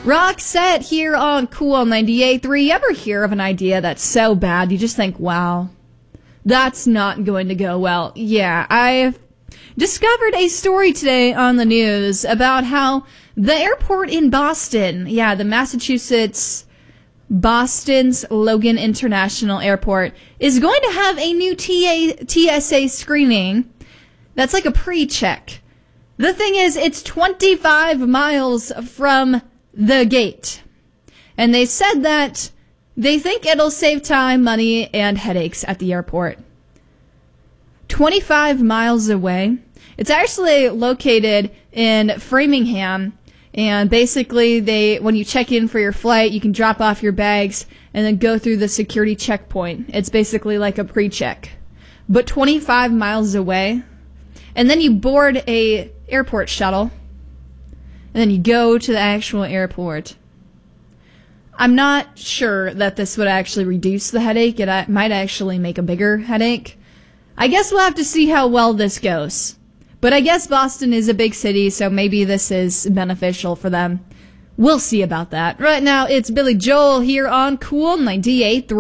Roxette here on Cool 98.3. You ever hear of an idea that's so bad you just think, wow, that's not going to go well? Yeah, I've discovered a story today on the news about how the airport in Boston, the Massachusetts Boston's Logan International Airport, is going to have a new TSA screening that's like a pre-check. The thing is, it's 25 miles from the gate. And they said that they think it'll save time, money, and headaches at the airport. 25 miles away. It's actually located in Framingham. And basically, when you check in for your flight, you can drop off your bags and then go through the security checkpoint. It's basically like a pre-check. But 25 miles away. And then you board a airport shuttle. And then you go to the actual airport. I'm not sure that this would actually reduce the headache. It might actually make a bigger headache. I guess we'll have to see how well this goes. But I guess Boston is a big city, so maybe this is beneficial for them. We'll see about that. Right now, it's Billy Joel here on Cool 98.3.